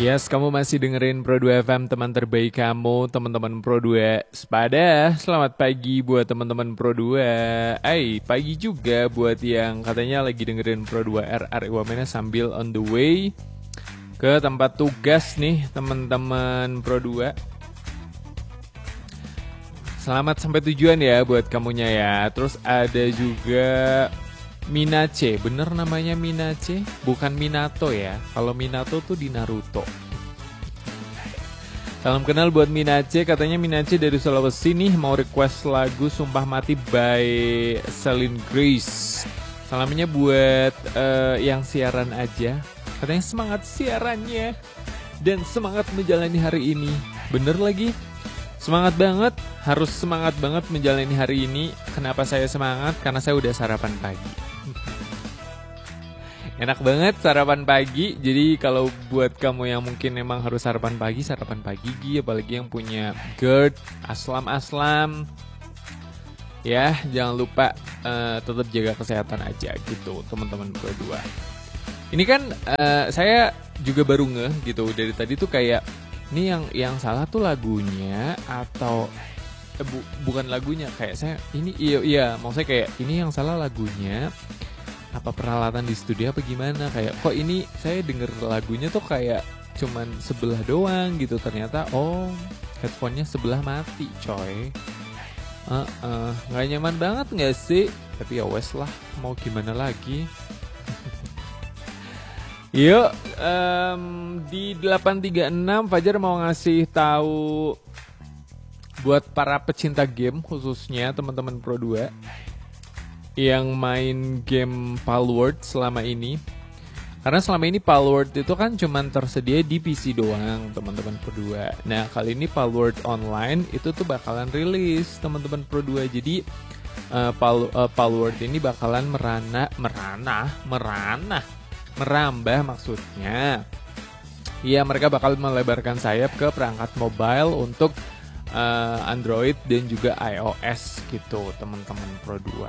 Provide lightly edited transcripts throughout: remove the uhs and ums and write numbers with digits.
Yes, kamu masih dengerin Pro 2 FM, teman terbaik kamu, teman-teman Pro 2 Sepada. Selamat pagi buat teman-teman Pro 2. Pagi juga buat yang katanya lagi dengerin Pro 2 RRI Wamena sambil on the way ke tempat tugas nih, teman-teman Pro 2. Selamat sampai tujuan ya buat kamunya ya. Terus ada juga Minace, bener namanya Minace? Bukan Minato ya. Kalau Minato tuh di Naruto. Salam kenal buat Minace, katanya Minace dari Sulawesi nih mau request lagu Sumpah Mati by Celine Grace. Salamnya buat yang siaran aja. Katanya semangat siarannya dan semangat menjalani hari ini. Bener lagi. Semangat banget, harus semangat banget menjalani hari ini. Kenapa saya semangat? Karena saya udah sarapan pagi. Enak banget sarapan pagi. Jadi kalau buat kamu yang mungkin emang harus sarapan pagi apalagi yang punya GERD, aslam. Ya, jangan lupa tetap jaga kesehatan aja gitu, teman-teman berdua. Ini kan saya juga baru ngeh gitu dari tadi tuh kayak ini yang salah tuh lagunya atau bukan lagunya, kayak saya ini iya maksudnya kayak ini yang salah lagunya apa peralatan di studio apa gimana, kayak kok ini saya denger lagunya tuh kayak cuman sebelah doang gitu, ternyata headphone-nya sebelah mati coy. Nggak nyaman banget nggak sih, tapi ya wes lah, mau gimana lagi. Yuk, di 836 Fajar mau ngasih tahu buat para pecinta game, khususnya teman-teman Pro 2 yang main game Palworld selama ini. Karena selama ini Palworld itu kan cuman tersedia di PC doang, teman-teman Pro 2. Nah, kali ini Palworld Online itu tuh bakalan rilis, teman-teman Pro 2. Jadi Palworld ini bakalan merambah maksudnya. Iya, mereka bakal melebarkan sayap ke perangkat mobile untuk Android dan juga iOS gitu, teman-teman Pro 2.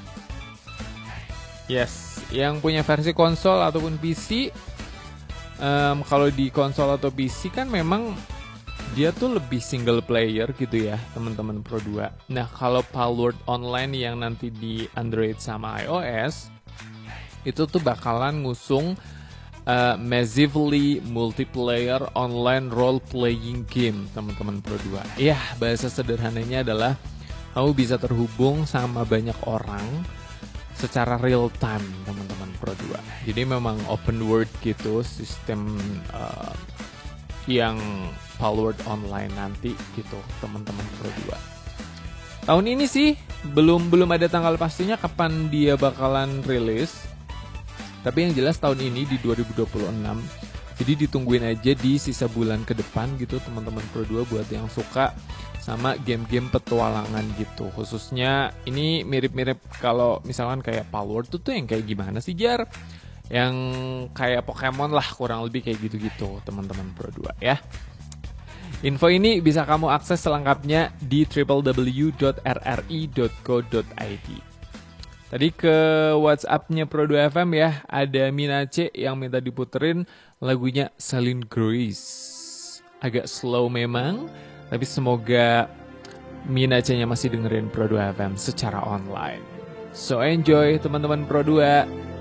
Yes, yang punya versi konsol ataupun PC, kalau di konsol atau PC kan memang dia tuh lebih single player gitu ya, teman-teman Pro 2. Nah, kalau Palworld Online yang nanti di Android sama iOS itu tuh bakalan ngusung massively multiplayer online role playing game, teman-teman Pro 2. Ya, bahasa sederhananya adalah kamu bisa terhubung sama banyak orang secara real time, teman-teman Pro 2. Jadi memang open world gitu sistem yang Palworld Online nanti gitu, teman-teman Pro 2. Tahun ini sih belum ada tanggal pastinya kapan dia bakalan rilis. Tapi yang jelas tahun ini di 2026. Jadi ditungguin aja di sisa bulan ke depan gitu, teman-teman Pro 2 buat yang suka sama game-game petualangan gitu. Khususnya ini mirip-mirip kalau misalkan kayak Palworld tuh yang kayak gimana sih, Jar? Yang kayak Pokemon lah, kurang lebih kayak gitu-gitu, teman-teman Pro 2 ya. Info ini bisa kamu akses selengkapnya di www.rri.co.id. Tadi ke WhatsApp-nya Pro 2 FM ya, ada Minace yang minta diputerin lagunya Celine Grace. Agak slow memang, tapi semoga Minace-nya masih dengerin Pro 2 FM secara online. So enjoy teman-teman Pro 2.